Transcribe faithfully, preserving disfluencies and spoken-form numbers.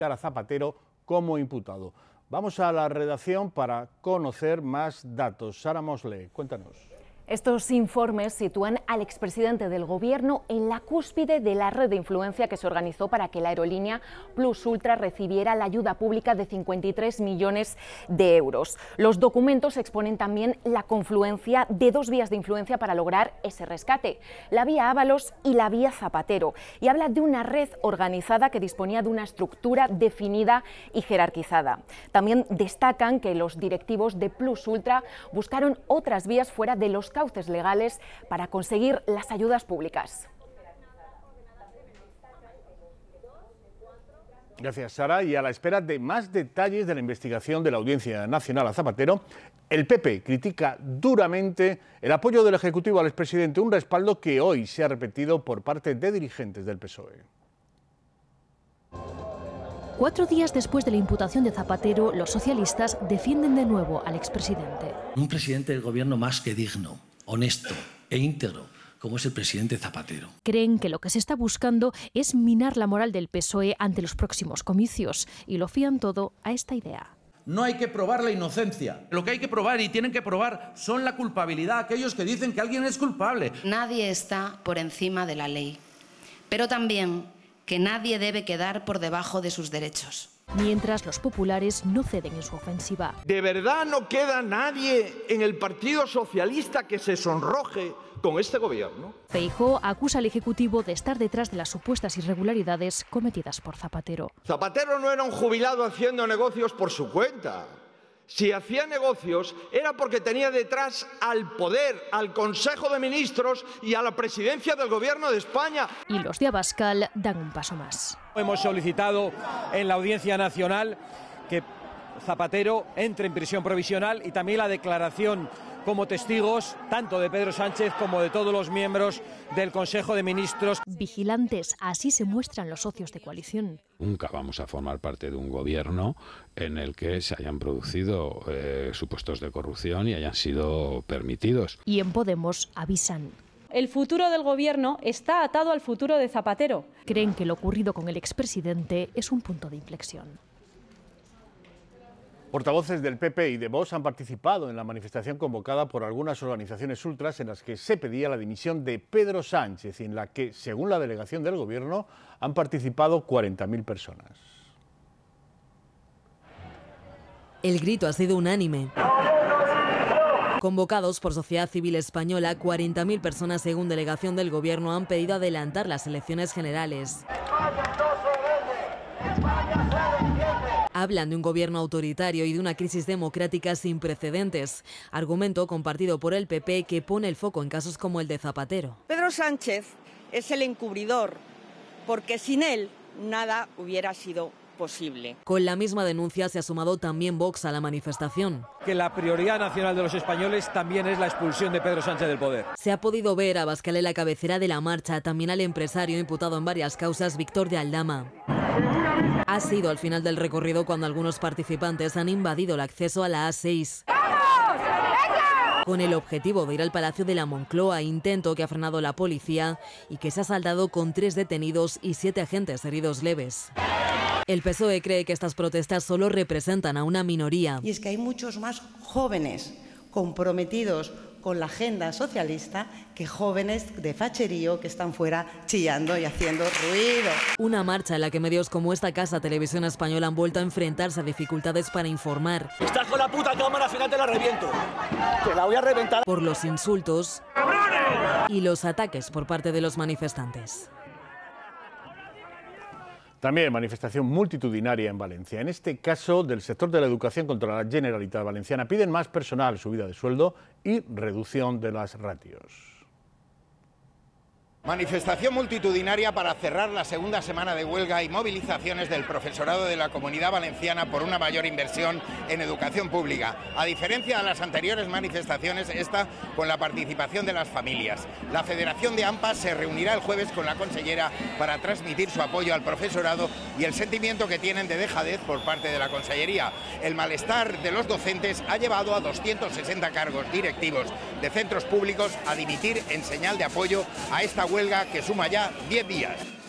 a Zapatero como imputado. Vamos a la redacción para conocer más datos. Sara Mosley, cuéntanos. Estos informes sitúan al expresidente del Gobierno en la cúspide de la red de influencia que se organizó para que la aerolínea Plus Ultra recibiera la ayuda pública de cincuenta y tres millones de euros. Los documentos exponen también la confluencia de dos vías de influencia para lograr ese rescate, la vía Ábalos y la vía Zapatero, y habla de una red organizada que disponía de una estructura definida y jerarquizada. También destacan que los directivos de Plus Ultra buscaron otras vías fuera de los cauces legales para conseguir las ayudas públicas. Gracias, Sara. Y a la espera de más detalles de la investigación de la Audiencia Nacional a Zapatero, el P P critica duramente el apoyo del Ejecutivo al expresidente, un respaldo que hoy se ha repetido por parte de dirigentes del P S O E. Cuatro días después de la imputación de Zapatero, los socialistas defienden de nuevo al expresidente. Un presidente del gobierno más que digno, honesto e íntegro, como es el presidente Zapatero. Creen que lo que se está buscando es minar la moral del P S O E ante los próximos comicios y lo fían todo a esta idea. No hay que probar la inocencia. Lo que hay que probar y tienen que probar son la culpabilidad, aquellos que dicen que alguien es culpable. Nadie está por encima de la ley, pero también que nadie debe quedar por debajo de sus derechos. Mientras los populares no ceden en su ofensiva. ¿De verdad no queda nadie en el Partido Socialista que se sonroje con este gobierno? Feijóo acusa al Ejecutivo de estar detrás de las supuestas irregularidades cometidas por Zapatero. Zapatero no era un jubilado haciendo negocios por su cuenta. Si hacía negocios era porque tenía detrás al poder, al Consejo de Ministros y a la presidencia del Gobierno de España. Y los de Abascal dan un paso más. Hemos solicitado en la Audiencia Nacional que Zapatero entre en prisión provisional y también la declaración como testigos tanto de Pedro Sánchez como de todos los miembros del Consejo de Ministros. Vigilantes, así se muestran los socios de coalición. Nunca vamos a formar parte de un gobierno en el que se hayan producido eh, supuestos de corrupción y hayan sido permitidos. Y en Podemos avisan. El futuro del gobierno está atado al futuro de Zapatero. Creen que lo ocurrido con el expresidente es un punto de inflexión. Portavoces del P P y de Vox han participado en la manifestación convocada por algunas organizaciones ultras en las que se pedía la dimisión de Pedro Sánchez y en la que, según la delegación del Gobierno, han participado cuarenta mil personas. El grito ha sido unánime. Convocados por Sociedad Civil Española, cuarenta mil personas, según delegación del Gobierno, han pedido adelantar las elecciones generales. Hablan de un gobierno autoritario y de una crisis democrática sin precedentes, argumento compartido por el P P que pone el foco en casos como el de Zapatero. Pedro Sánchez es el encubridor, porque sin él nada hubiera sido posible. Con la misma denuncia se ha sumado también Vox a la manifestación. Que la prioridad nacional de los españoles también es la expulsión de Pedro Sánchez del poder. Se ha podido ver a Abascal en la cabecera de la marcha, también al empresario imputado en varias causas, Víctor de Aldama. Ha sido al final del recorrido cuando algunos participantes han invadido el acceso a la A seis. Con el objetivo de ir al Palacio de la Moncloa, intento que ha frenado la policía y que se ha saldado con tres detenidos y siete agentes heridos leves. El P S O E cree que estas protestas solo representan a una minoría. Y es que hay muchos más jóvenes comprometidos con la agenda socialista que jóvenes de facherío que están fuera chillando y haciendo ruido. Una marcha en la que medios como esta casa Televisión Española han vuelto a enfrentarse a dificultades para informar. Estás con la puta cámara, fíjate, la reviento. Te la voy a reventar. Por los insultos y los ataques por parte de los manifestantes. También manifestación multitudinaria en Valencia. En este caso, del sector de la educación contra la Generalitat Valenciana piden más personal, subida de sueldo y reducción de las ratios. Manifestación multitudinaria para cerrar la segunda semana de huelga y movilizaciones del profesorado de la Comunidad Valenciana por una mayor inversión en educación pública. A diferencia de las anteriores manifestaciones, esta con la participación de las familias. La Federación de AMPA se reunirá el jueves con la consellera para transmitir su apoyo al profesorado y el sentimiento que tienen de dejadez por parte de la consellería. El malestar de los docentes ha llevado a doscientos sesenta cargos directivos de centros públicos a dimitir en señal de apoyo a esta huelga que suma ya diez días.